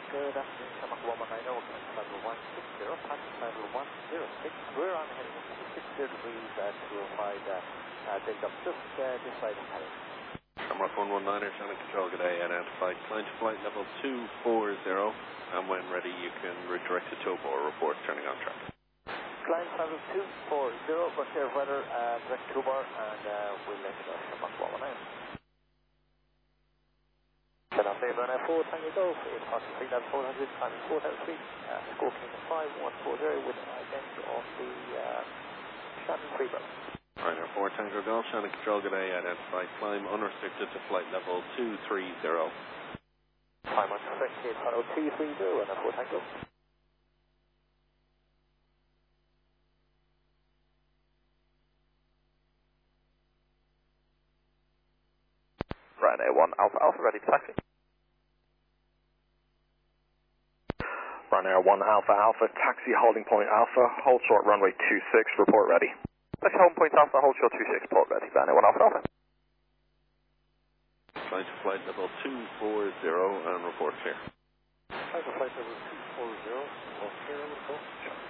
Good afternoon, Shamrock 119, welcome to level 160, passing level 106. We're on heading 60 degrees to avoid build-up just this side of Paris. Shamrock 119, Shannon Control, good day, identified climb to flight level 240, and when ready you can redirect to topo or report turning on track. Climb level 240, but clear weather, direct to bar, and we'll let you know, Shamrock 119. Fairburn F4, Tango Golf, it's passing 3 level 400, climbing 403, scorpion 5140 with an ident on the Shannon Freebird. Ryanair 4 Tango Golf, Shannon Control, good day, identified climb unrestricted to flight level 230. Climb unrestricted, final 230 and a 4 Tango. Ryanair 1 Alpha Alpha, ready for taxi. Ryanair 1 Alpha Alpha, taxi holding point Alpha, hold short runway 26, report ready. Taxi holding point Alpha, hold short 26, report ready. Ryanair 1 Alpha Alpha. Climb to flight level 240 and report clear. Climb to flight level 240, report clear, report.